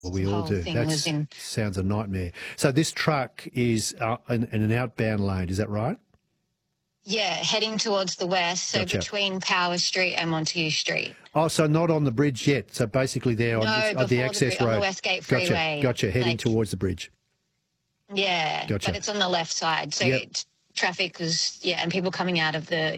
Well, we The all whole do. thing That was in, sounds a nightmare. So this truck is in an outbound lane, is that right? heading towards the west, so Gotcha. between Power Street and Montague Street. Oh, so not on the bridge yet. So basically there on, No, on before the access on road. the Westgate Gotcha, Freeway. gotcha. Heading like, towards the bridge. Yeah, Gotcha. but it's on the left side, so Yep. traffic was and people coming out of the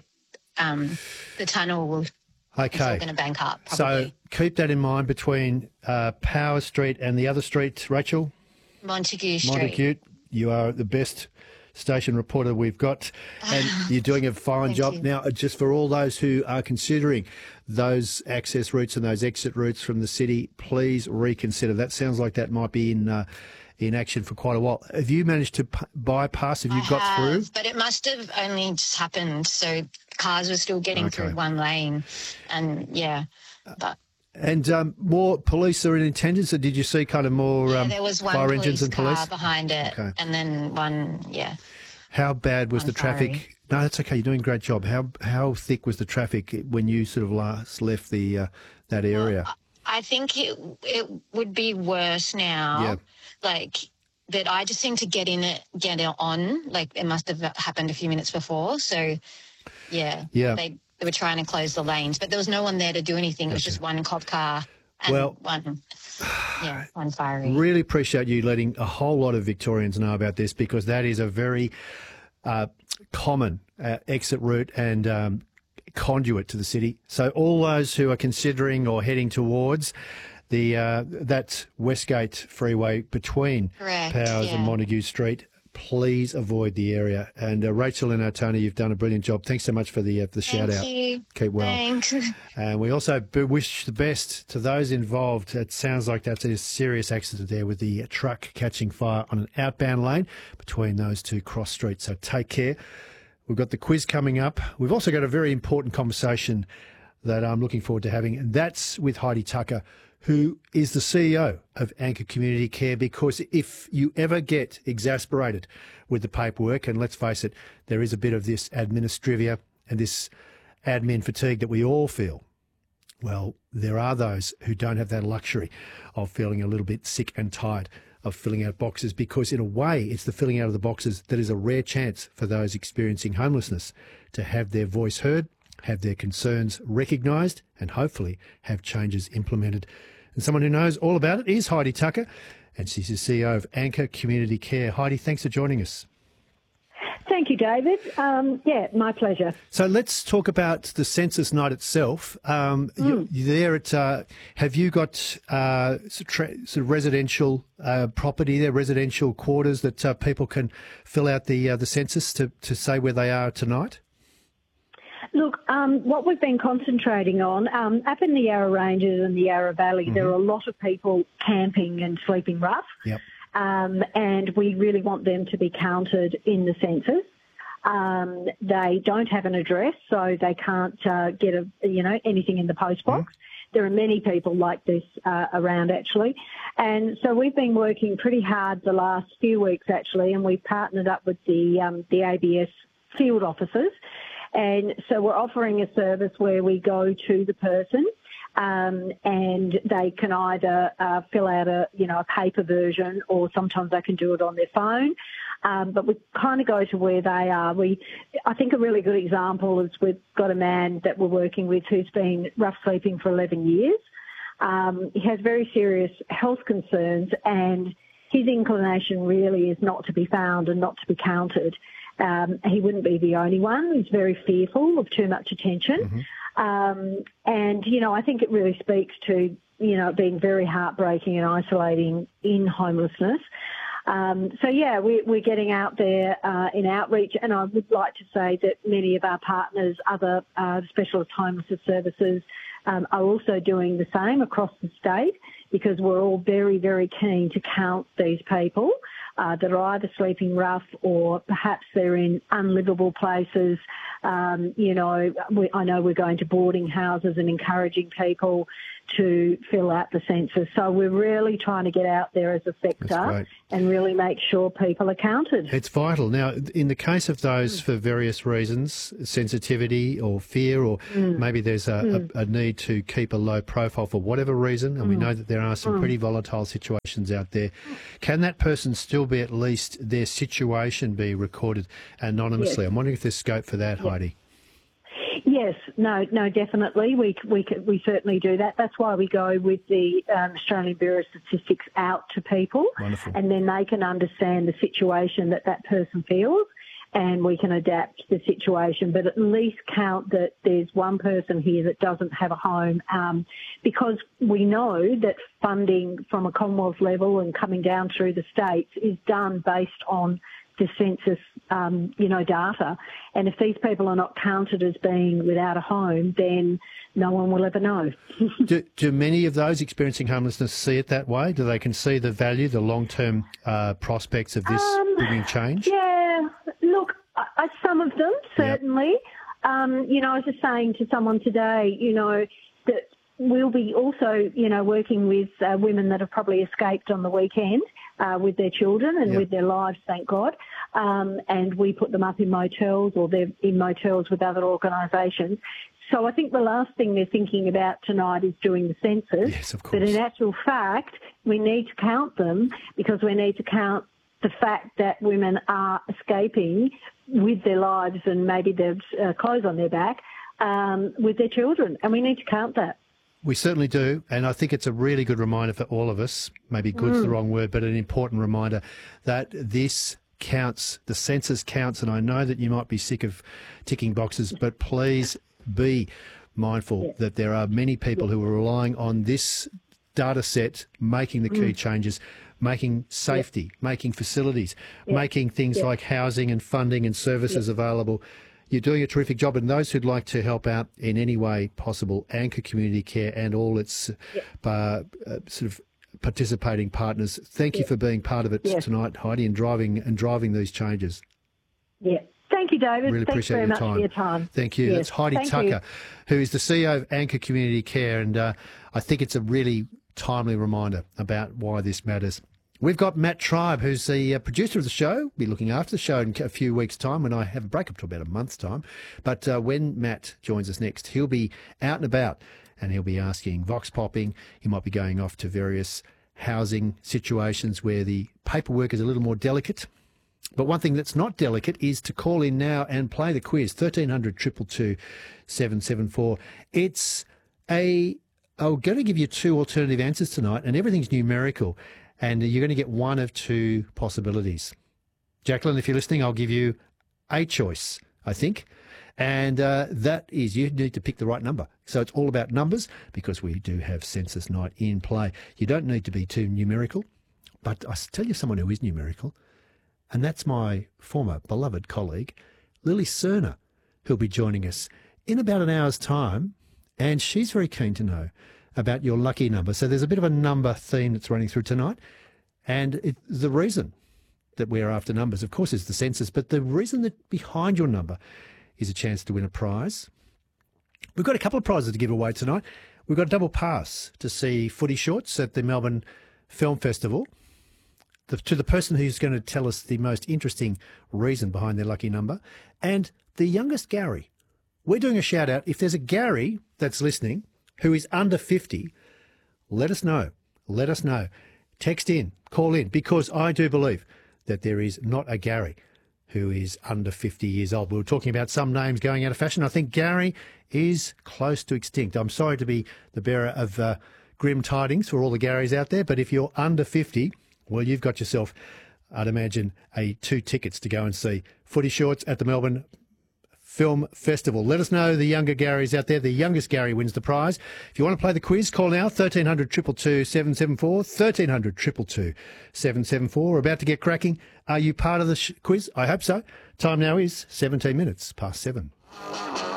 tunnel will. It's all Okay. going to bank up, probably. So keep that in mind between Power Street and the other street, Rachel. Montague Street. Montague, you are the best station reporter we've got, and you're doing a fine job. you. Now, just for all those who are considering those access routes and those exit routes from the city, please reconsider. That sounds like that might be in action for quite a while. Have you managed to bypass? Have you got through? But it must have only just happened, so cars were still getting through one lane, and but. And more police are in attendance, or did you see kind of more there was one fire police engines and car police? behind it, and then one, How bad was the traffic? sorry. No, that's okay. You're doing a great job. How thick was the traffic when you sort of last left the that area? I think it would be worse now. Yeah. But I just seemed to get it on. Like it must have happened a few minutes before. So, they were trying to close the lanes, but there was no one there to do anything. It was just one cop car and one fiery. Really appreciate you letting a whole lot of Victorians know about this, because that is a very common exit route and conduit to the city. So all those who are considering or heading towards that Westgate Freeway between Powers and Montague Street, please avoid the area. And Rachel and Tony, you've done a brilliant job. Thanks so much for the shout out. You. Keep well. Thanks. And we also wish the best to those involved. It sounds like that's a serious accident there with the truck catching fire on an outbound lane between those two cross streets. So take care. We've got the quiz coming up. We've also got a very important conversation that I'm looking forward to having, and that's with Heidi Tucker, who is the CEO of Anchor Community Care, because if you ever get exasperated with the paperwork, and let's face it, there is a bit of this administrivia and this admin fatigue that we all feel, well, there are those who don't have that luxury of feeling a little bit sick and tired of filling out boxes, because in a way it's the filling out of the boxes that is a rare chance for those experiencing homelessness to have their voice heard, have their concerns recognised, and hopefully have changes implemented. And someone who knows all about it is Heidi Tucker, and she's the CEO of Anchor Community Care. Heidi, thanks for joining us. Thank you, David. My pleasure. So let's talk about the census night itself. You're there at, have you got sort of residential property there, residential quarters that people can fill out the census to say where they are tonight? Look, what we've been concentrating on, up in the Yarra Ranges and the Yarra Valley, there are a lot of people camping and sleeping rough. Yep. And we really want them to be counted in the census. They don't have an address, so they can't get anything in the post box. There are many people like this around, actually. And so we've been working pretty hard the last few weeks, actually, and we've partnered up with the ABS field officers. And so we're offering a service where we go to the person and they can either fill out a paper version, or sometimes they can do it on their phone. But we kind of go to where they are. I think a really good example is we've got a man that we're working with who's been rough sleeping for 11 years. He has very serious health concerns, and his inclination really is not to be found and not to be counted. He wouldn't be the only one. He's very fearful of too much attention. And, I think it really speaks to, being very heartbreaking and isolating in homelessness. We're getting out there in outreach, and I would like to say that many of our partners, other specialist homelessness services, are also doing the same across the state, because we're all very, very keen to count these people that are either sleeping rough or perhaps they're in unlivable places. I know we're going to boarding houses and encouraging people to fill out the census. So we're really trying to get out there as a sector and really make sure people are counted. It's vital. Now, in the case of those for various reasons, sensitivity or fear, or maybe there's a need to keep a low profile for whatever reason, and we know that there are some pretty volatile situations out there, can that person still be, at least their situation be recorded anonymously? Yes. I'm wondering if there's scope for that, Heidi. Yes, no, definitely. We certainly do that. That's why we go with the Australian Bureau of Statistics out to people. Wonderful. And then they can understand the situation that person feels, and we can adapt the situation, but at least count that there's one person here that doesn't have a home, because we know that funding from a Commonwealth level and coming down through the states is done based on the census, data. And if these people are not counted as being without a home, then no one will ever know. Do many of those experiencing homelessness see it that way? Do they can see the value, the long-term prospects of this bringing change? Yeah, look, some of them, certainly. Yep. I was just saying to someone today, that we'll be also, working with women that have probably escaped on the weekend with their children and with their lives, thank God. And we put them up in motels, or they're in motels with other organisations. So I think the last thing they're thinking about tonight is doing the census. Yes, of course. But in actual fact, we need to count them, because we need to count the fact that women are escaping with their lives and maybe their clothes on their back with their children. And we need to count that. We certainly do, and I think it's a really good reminder for all of us, maybe good's the wrong word, but an important reminder that this counts, the census counts, and I know that you might be sick of ticking boxes, but please be mindful that there are many people who are relying on this data set, making the key changes, making safety, making facilities, making things like housing and funding and services available. You're doing a terrific job, and those who'd like to help out in any way possible, Anchor Community Care and all its sort of participating partners, thank you for being part of it tonight, Heidi, and driving these changes. Yeah. Thank you, David. Really appreciate Thanks very much for your time. Thank you. Yes. That's Heidi Tucker, who is the CEO of Anchor Community Care, and I think it's a really timely reminder about why this matters. We've got Matt Tribe, who's the producer of the show. We'll be looking after the show in a few weeks' time, when I have a break up to about a month's time. But when Matt joins us next, he'll be out and about, and he'll be asking vox popping. He might be going off to various housing situations where the paperwork is a little more delicate. But one thing that's not delicate is to call in now and play the quiz, 1300 222 774. I'm going to give you two alternative answers tonight, and everything's numerical. And you're going to get one of two possibilities. Jacqueline, if you're listening, I'll give you a choice, I think. And that is, you need to pick the right number. So it's all about numbers, because we do have census night in play. You don't need to be too numerical. But I tell you someone who is numerical, and that's my former beloved colleague, Lily Cerner, who'll be joining us in about an hour's time. And she's very keen to know about your lucky number. So there's a bit of a number theme that's running through tonight. And the reason that we're after numbers, of course, is the census, but the reason that behind your number is a chance to win a prize. We've got a couple of prizes to give away tonight. We've got a double pass to see Footy Shorts at the Melbourne Film Festival. To the person who's going to tell us the most interesting reason behind their lucky number. And the youngest Gary. We're doing a shout out. If there's a Gary that's listening who is under 50, let us know. Let us know. Text in, call in, because I do believe that there is not a Gary who is under 50 years old. We were talking about some names going out of fashion. I think Gary is close to extinct. I'm sorry to be the bearer of grim tidings for all the Garys out there, but if you're under 50, well, you've got yourself, I'd imagine, 2 tickets to go and see Footy Shorts at the Melbourne Film Festival. Let us know the younger Garys out there. The youngest Gary wins the prize. If you want to play the quiz, call now, 1300 222 774, 1300 222 774. We're about to get cracking. Are you part of the quiz? I hope so. Time now is 17 minutes past 7.